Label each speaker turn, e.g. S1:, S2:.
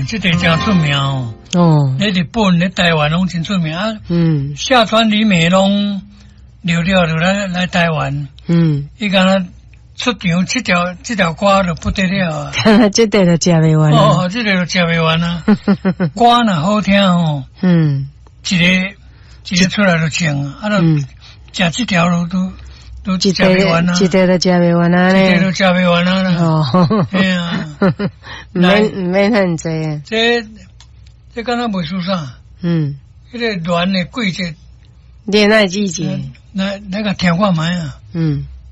S1: 这个真出名哦。
S2: 哦，
S1: 在日本、在台湾拢真出名啊。
S2: 嗯
S1: 下川里美拢留了就来台湾，伊敢若出场这条歌就不得了啊！
S2: 这个就食袂完
S1: 哦，这个就食袂完啊！歌若好听哦，一个出来就唱啊，啊，食这条路都食袂完啊，
S2: 一个就食袂完啊咧，
S1: 一个就食袂完啊啦。
S2: 哦，
S1: 哎呀，
S2: 唔免很济啊。
S1: 这敢若袂输啥？迄个恋的季节，
S2: 恋爱季节，
S1: 来个听看卖啊。